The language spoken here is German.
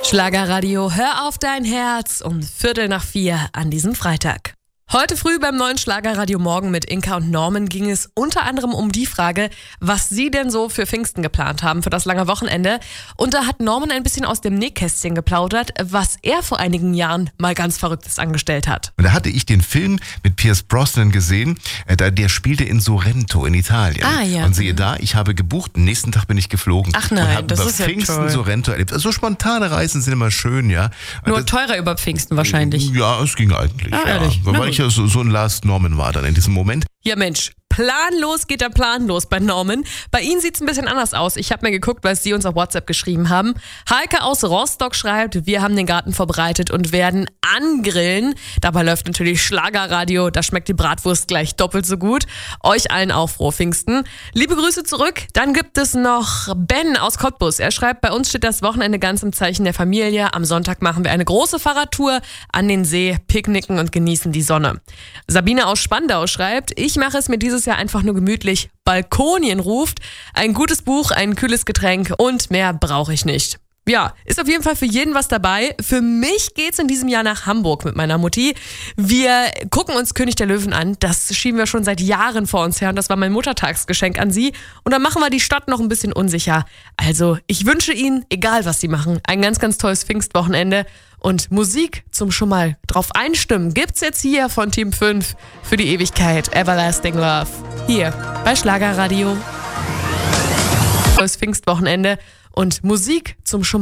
Schlagerradio, hör auf dein Herz um 3:45 an diesem Freitag. Heute früh beim neuen Schlagerradio Morgen mit Inka und Norman ging es unter anderem um die Frage, was sie denn so für Pfingsten geplant haben, für das lange Wochenende. Und da hat Norman ein bisschen aus dem Nähkästchen geplaudert, was er vor einigen Jahren mal ganz Verrücktes angestellt hat. Und da hatte ich den Film mit Pierce Brosnan gesehen, der spielte in Sorrento in Italien. Ah, ja. Und siehe da, ich habe gebucht, am nächsten Tag bin ich geflogen. Ach nein, und habe das über ist ja Pfingsten toll. Sorrento erlebt. Also spontane Reisen sind immer schön, ja. Nur teurer über Pfingsten wahrscheinlich. Ja, es ging eigentlich. Ah, ehrlich? Na Weil ich ja so ein Last Norman war dann in diesem Moment. Ja Mensch, planlos geht der Plan los bei Norman. Bei Ihnen sieht es ein bisschen anders aus. Ich habe mir geguckt, was Sie uns auf WhatsApp geschrieben haben. Heike aus Rostock schreibt, wir haben den Garten vorbereitet und werden angrillen. Dabei läuft natürlich Schlagerradio, da schmeckt die Bratwurst gleich doppelt so gut. Euch allen auch frohe Pfingsten. Liebe Grüße zurück. Dann gibt es noch Ben aus Cottbus. Er schreibt, bei uns steht das Wochenende ganz im Zeichen der Familie. Am Sonntag machen wir eine große Fahrradtour an den See, picknicken und genießen die Sonne. Sabine aus Spandau schreibt, ich mache es mir dieses Jahr einfach nur gemütlich. Balkonien ruft, ein gutes Buch, ein kühles Getränk und mehr brauche ich nicht. Ja, ist auf jeden Fall für jeden was dabei. Für mich geht's in diesem Jahr nach Hamburg mit meiner Mutti. Wir gucken uns König der Löwen an. Das schieben wir schon seit Jahren vor uns her und das war mein Muttertagsgeschenk an sie. Und dann machen wir die Stadt noch ein bisschen unsicher. Also, ich wünsche Ihnen, egal was Sie machen, ein ganz, ganz tolles Pfingstwochenende. Und Musik zum schon mal drauf einstimmen gibt's jetzt hier von Team 5 für die Ewigkeit. Everlasting Love. Hier bei Schlagerradio. Tolles Pfingstwochenende und Musik zum schon mal